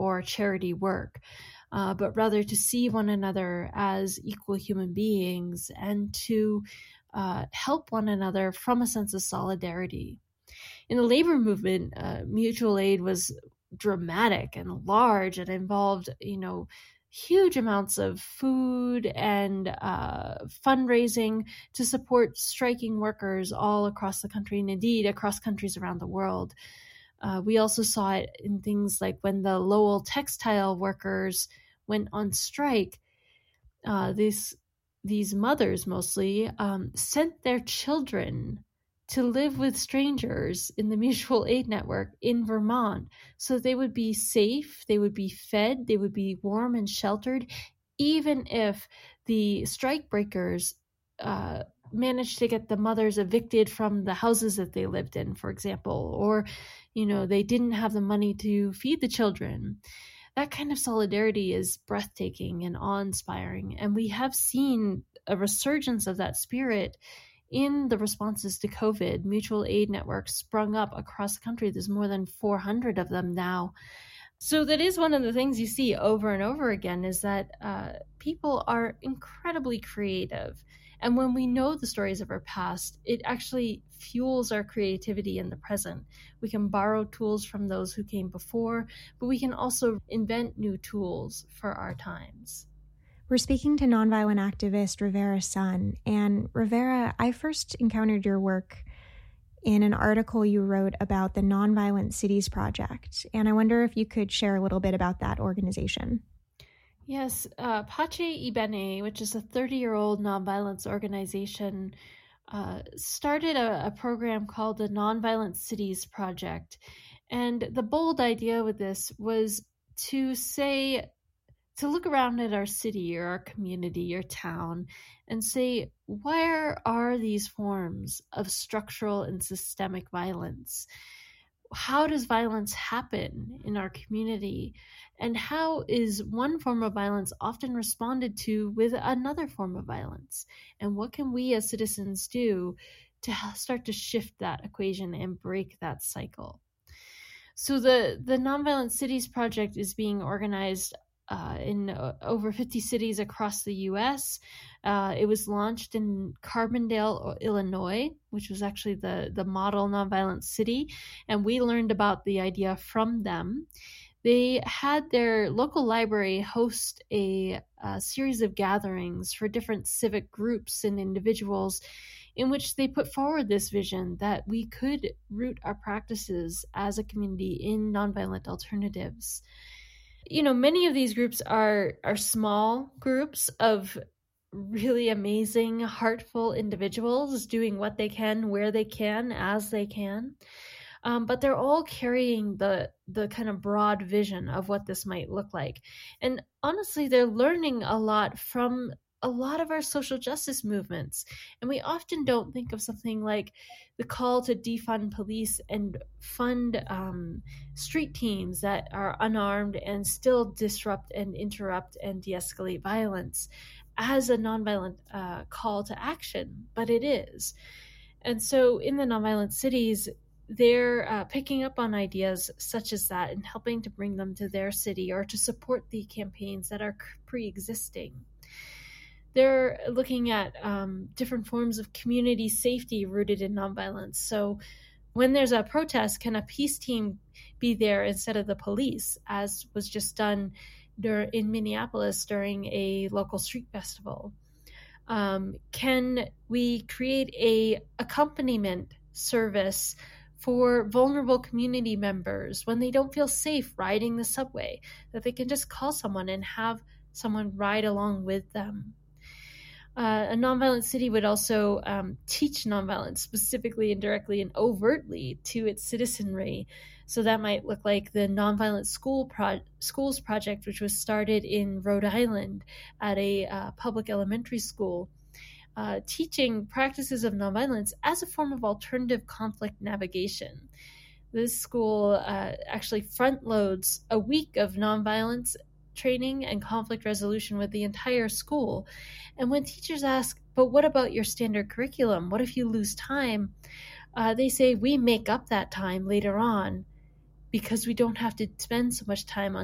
or charity work, but rather to see one another as equal human beings and to help one another from a sense of solidarity. In the labor movement, mutual aid was dramatic and large. It involved, huge amounts of food and fundraising to support striking workers all across the country, and indeed across countries around the world. We also saw it in things like when the Lowell textile workers went on strike. These mothers mostly sent their children to live with strangers in the mutual aid network in Vermont so they would be safe, they would be fed, they would be warm and sheltered, even if the strike breakers managed to get the mothers evicted from the houses that they lived in, for example, or, they didn't have the money to feed the children. That kind of solidarity is breathtaking and awe-inspiring, and we have seen a resurgence of that spirit in the responses to COVID. Mutual aid networks sprung up across the country. There's more than 400 of them now. So that is one of the things you see over and over again, is that people are incredibly creative. And when we know the stories of our past, it actually fuels our creativity in the present. We can borrow tools from those who came before, but we can also invent new tools for our times. We're speaking to nonviolent activist Rivera Sun. And Rivera, I first encountered your work in an article you wrote about the Nonviolent Cities Project. And I wonder if you could share a little bit about that organization. Yes, Pache Ibene, which is a 30-year-old nonviolence organization, started a program called the Nonviolent Cities Project. And the bold idea with this was to look around at our city or our community or town and say, where are these forms of structural and systemic violence? How does violence happen in our community? And how is one form of violence often responded to with another form of violence? And what can we as citizens do to start to shift that equation and break that cycle? So the Nonviolent Cities Project is being organized in over 50 cities across the U.S. It was launched in Carbondale, Illinois, which was actually the model nonviolent city, and we learned about the idea from them. They had their local library host a series of gatherings for different civic groups and individuals in which they put forward this vision that we could root our practices as a community in nonviolent alternatives. Many of these groups are small groups of really amazing, heartful individuals doing what they can, where they can, as they can. But they're all carrying the kind of broad vision of what this might look like. And honestly, they're learning a lot from a lot of our social justice movements. And we often don't think of something like the call to defund police and fund street teams that are unarmed and still disrupt and interrupt and de-escalate violence as a nonviolent call to action, but it is. And so in the Nonviolent Cities, they're picking up on ideas such as that and helping to bring them to their city or to support the campaigns that are pre-existing. They're looking at different forms of community safety rooted in nonviolence. So when there's a protest, can a peace team be there instead of the police, as was just done in Minneapolis during a local street festival? Can we create a accompaniment service for vulnerable community members when they don't feel safe riding the subway, that they can just call someone and have someone ride along with them? A nonviolent city would also teach nonviolence specifically and directly and overtly to its citizenry. So that might look like the Nonviolent Schools Project, which was started in Rhode Island at a public elementary school, teaching practices of nonviolence as a form of alternative conflict navigation. This school actually front loads a week of nonviolence training and conflict resolution with the entire school. And when teachers ask, but what about your standard curriculum? What if you lose time? They say, we make up that time later on because we don't have to spend so much time on